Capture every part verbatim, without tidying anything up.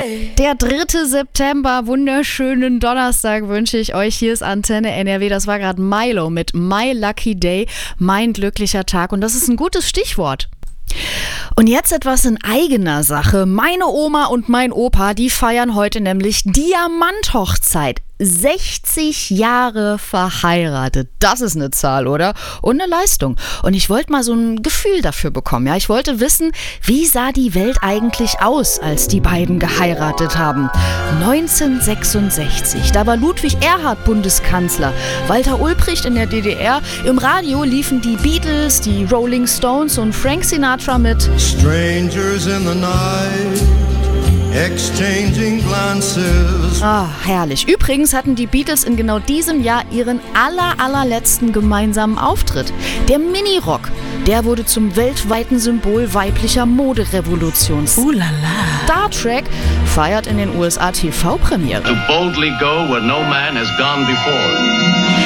Der dritte September, wunderschönen Donnerstag wünsche ich euch. Hier ist Antenne N R W. Das war gerade Milo mit My Lucky Day, mein glücklicher Tag. Und das ist ein gutes Stichwort. Und jetzt etwas in eigener Sache. Meine Oma und mein Opa, die feiern heute nämlich Diamanthochzeit. sechzig Jahre verheiratet. Das ist eine Zahl, oder? Und eine Leistung. Und ich wollte mal so ein Gefühl dafür bekommen. Ja, ich wollte wissen, wie sah die Welt eigentlich aus, als die beiden geheiratet haben? neunzehnhundertsechsundsechzig. Da war Ludwig Erhard Bundeskanzler. Walter Ulbricht in der D D R. Im Radio liefen die Beatles, die Rolling Stones und Frank Sinatra mit Strangers in the night, exchanging glances. Ah, herrlich. Übrigens hatten die Beatles in genau diesem Jahr ihren aller, allerletzten gemeinsamen Auftritt. Der Minirock, der wurde zum weltweiten Symbol weiblicher Moderevolution. Uh la la. Star Trek feiert in den U S A T V-Premiere. To boldly go where no man has gone before.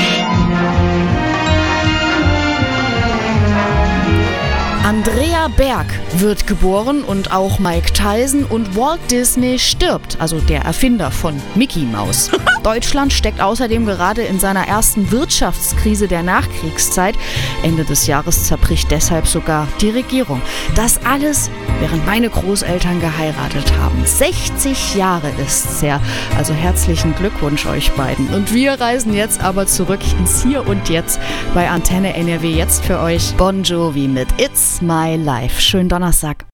Andrea Berg wird geboren und auch Mike Tyson, und Walt Disney stirbt, also der Erfinder von Mickey Mouse. Deutschland steckt außerdem gerade in seiner ersten Wirtschaftskrise der Nachkriegszeit. Ende des Jahres zerbricht deshalb sogar die Regierung. Das alles, während meine Großeltern geheiratet haben. sechzig Jahre ist's her. Also herzlichen Glückwunsch euch beiden. Und wir reisen jetzt aber zurück ins Hier und Jetzt bei Antenne N R W. Jetzt für euch Bon Jovi mit It's My Life. Schönen Donnerstag.